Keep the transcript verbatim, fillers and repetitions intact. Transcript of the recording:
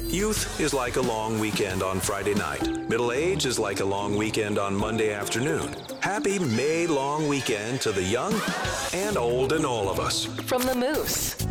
Youth is like a long weekend on Friday night. Middle age is like a long weekend on Monday afternoon. Happy May long weekend to the young and old in all of us. From the Moose.